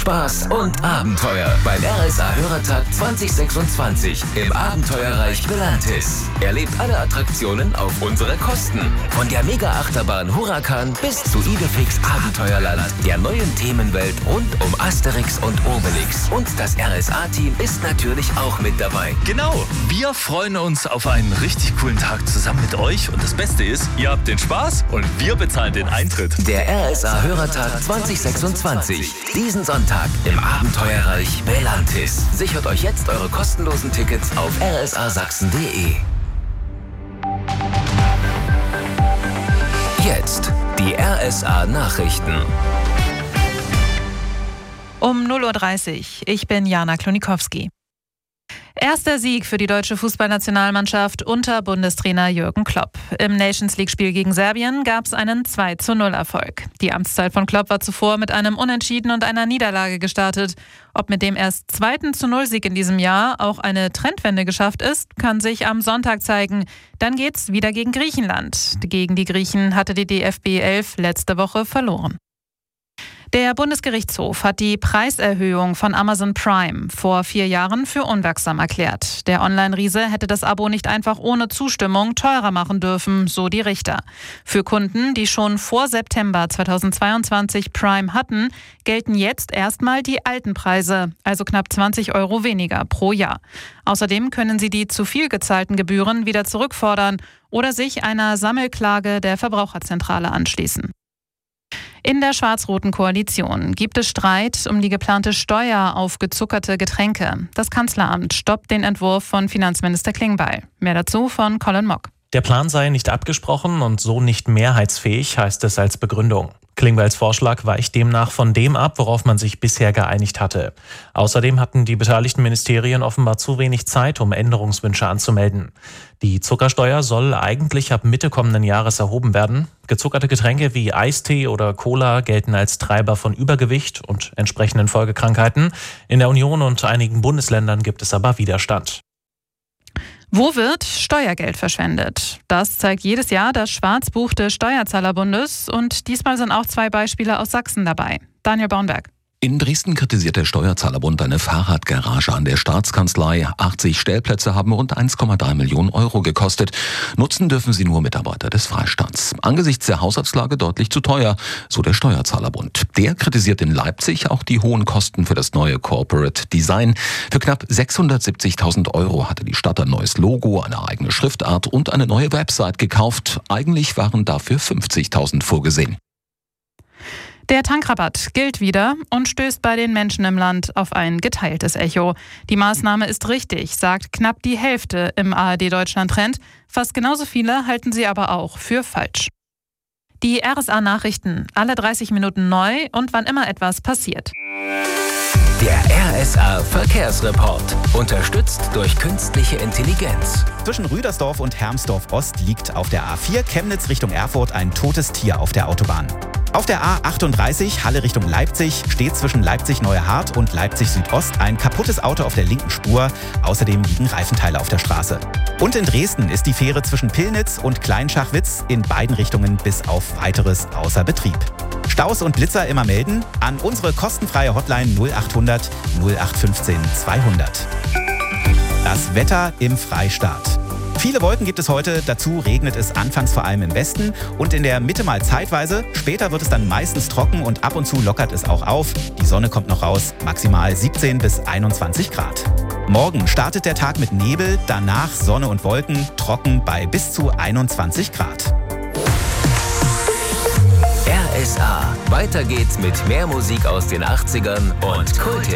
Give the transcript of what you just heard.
Spaß und Abenteuer beim RSA-Hörertag 2026 im Abenteuerreich Belantis. Erlebt alle Attraktionen auf unsere Kosten. Von der Mega-Achterbahn Huracan bis zu Idefix Abenteuerland, der neuen Themenwelt rund um Asterix und Obelix. Und das RSA-Team ist natürlich auch mit dabei. Genau, wir freuen uns auf einen richtig coolen Tag zusammen mit euch. Und das Beste ist, ihr habt den Spaß und wir bezahlen den Eintritt. Der RSA-Hörertag 2026. Diesen Sonntag im Abenteuerreich Belantis. Sichert euch jetzt eure kostenlosen Tickets auf rsasachsen.de. Jetzt die RSA-Nachrichten. Um 0:30 Uhr. Ich bin Jana Klonikowski. Erster Sieg für die deutsche Fußballnationalmannschaft unter Bundestrainer Jürgen Klopp. Im Nations-League-Spiel gegen Serbien gab es einen 2:0-Erfolg. Die Amtszeit von Klopp war zuvor mit einem Unentschieden und einer Niederlage gestartet. Ob mit dem erst 2:0-Sieg in diesem Jahr auch eine Trendwende geschafft ist, kann sich am Sonntag zeigen. Dann geht's wieder gegen Griechenland. Gegen die Griechen hatte die DFB 11 letzte Woche verloren. Der Bundesgerichtshof hat die Preiserhöhung von Amazon Prime vor 4 Jahren für unwirksam erklärt. Der Online-Riese hätte das Abo nicht einfach ohne Zustimmung teurer machen dürfen, so die Richter. Für Kunden, die schon vor September 2022 Prime hatten, gelten jetzt erstmal die alten Preise, also knapp 20 € weniger pro Jahr. Außerdem können sie die zu viel gezahlten Gebühren wieder zurückfordern oder sich einer Sammelklage der Verbraucherzentrale anschließen. In der schwarz-roten Koalition gibt es Streit um die geplante Steuer auf gezuckerte Getränke. Das Kanzleramt stoppt den Entwurf von Finanzminister Klingbeil. Mehr dazu von Colin Mock. Der Plan sei nicht abgesprochen und so nicht mehrheitsfähig, heißt es als Begründung. Klingbeils Vorschlag weicht demnach von dem ab, worauf man sich bisher geeinigt hatte. Außerdem hatten die beteiligten Ministerien offenbar zu wenig Zeit, um Änderungswünsche anzumelden. Die Zuckersteuer soll eigentlich ab Mitte kommenden Jahres erhoben werden. Gezuckerte Getränke wie Eistee oder Cola gelten als Treiber von Übergewicht und entsprechenden Folgekrankheiten. In der Union und einigen Bundesländern gibt es aber Widerstand. Wo wird Steuergeld verschwendet? Das zeigt jedes Jahr das Schwarzbuch des Steuerzahlerbundes und diesmal sind auch 2 Beispiele aus Sachsen dabei. Daniel Baunberg. In Dresden kritisiert der Steuerzahlerbund eine Fahrradgarage an der Staatskanzlei. 80 Stellplätze haben rund 1,3 Millionen € gekostet. Nutzen dürfen sie nur Mitarbeiter des Freistaats. Angesichts der Haushaltslage deutlich zu teuer, so der Steuerzahlerbund. Der kritisiert in Leipzig auch die hohen Kosten für das neue Corporate Design. Für knapp 670.000 € hatte die Stadt ein neues Logo, eine eigene Schriftart und eine neue Website gekauft. Eigentlich waren dafür 50.000 vorgesehen. Der Tankrabatt gilt wieder und stößt bei den Menschen im Land auf ein geteiltes Echo. Die Maßnahme ist richtig, sagt knapp die Hälfte im ARD-Deutschland-Trend. Fast genauso viele halten sie aber auch für falsch. Die RSA-Nachrichten, alle 30 Minuten neu und wann immer etwas passiert. Der RSA-Verkehrsreport, unterstützt durch künstliche Intelligenz. Zwischen Rüdersdorf und Hermsdorf-Ost liegt auf der A4 Chemnitz Richtung Erfurt ein totes Tier auf der Autobahn. Auf der A38 Halle Richtung Leipzig steht zwischen Leipzig-Neuhardt und Leipzig-Südost ein kaputtes Auto auf der linken Spur. Außerdem liegen Reifenteile auf der Straße. Und in Dresden ist die Fähre zwischen Pillnitz und Kleinschachwitz in beiden Richtungen bis auf Weiteres außer Betrieb. Staus und Blitzer immer melden an unsere kostenfreie Hotline 0800 0815 200. Das Wetter im Freistaat. Viele Wolken gibt es heute, dazu regnet es anfangs vor allem im Westen und in der Mitte mal zeitweise. Später wird es dann meistens trocken und ab und zu lockert es auch auf. Die Sonne kommt noch raus, maximal 17 bis 21 Grad. Morgen startet der Tag mit Nebel, danach Sonne und Wolken, trocken bei bis zu 21 Grad. RSA. Weiter geht's mit mehr Musik aus den 80ern und Kult.